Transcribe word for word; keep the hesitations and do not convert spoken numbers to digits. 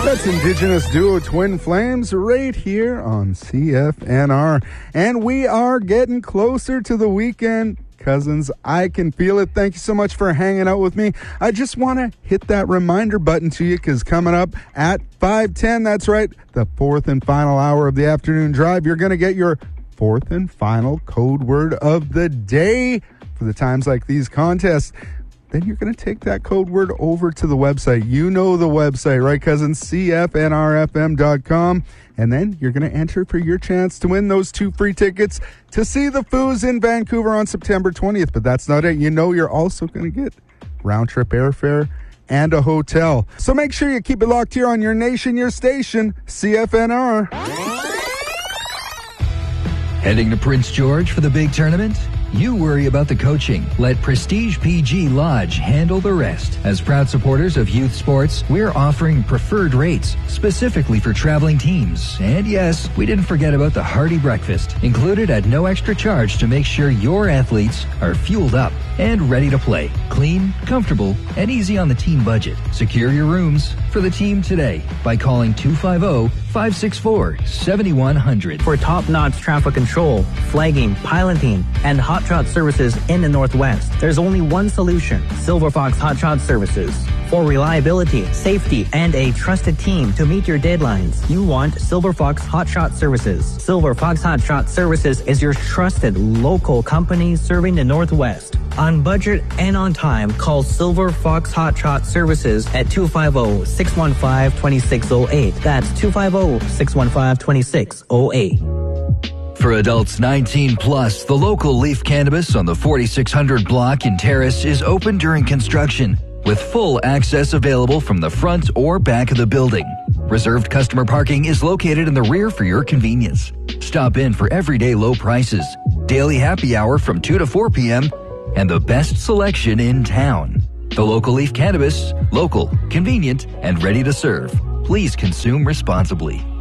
That's Indigenous duo Twin Flames right here on C F N R. And we are getting closer to the weekend. Cousins, I can feel it. Thank you so much for hanging out with me. I just want to hit that reminder button to you because coming up at five ten, that's right, the fourth and final hour of the afternoon drive, you're going to get your fourth and final code word of the day for the times like these contests. Then you're going to take that code word over to the website. You know the website, right, cousins? C F N R F M dot com. And then you're going to enter for your chance to win those two free tickets to see the Foos in Vancouver on September twentieth. But that's not it. You know you're also going to get round-trip airfare and a hotel. So make sure you keep it locked here on your nation, your station, C F N R. Heading to Prince George for the big tournament? You worry about the coaching. Let Prestige P G Lodge handle the rest. As proud supporters of youth sports, we're offering preferred rates specifically for traveling teams. And yes, we didn't forget about the hearty breakfast, included at no extra charge to make sure your athletes are fueled up and ready to play. Clean, comfortable, and easy on the team budget. Secure your rooms for the team today by calling two five zero, five six four, seven one zero zero. For top-notch traffic control, flagging, piloting, and hot shot services in the Northwest, there's only one solution: Silver Fox Hot Shot Services. For reliability, safety, and a trusted team to meet your deadlines, you want Silver Fox Hot Shot Services. Silver Fox Hot Shot Services is your trusted local company serving the Northwest. On budget and on time, call Silver Fox Hot Shot Services at two five zero, six one five, two six zero eight. That's two five zero, six one five, two six zero eight. For adults nineteen plus, the local Leaf Cannabis on the forty-six hundred block in Terrace is open during construction, with full access available from the front or back of the building. Reserved customer parking is located in the rear for your convenience. Stop in for everyday low prices, daily happy hour from two to four p.m., and the best selection in town. The local Leaf Cannabis, local, convenient, and ready to serve. Please consume responsibly.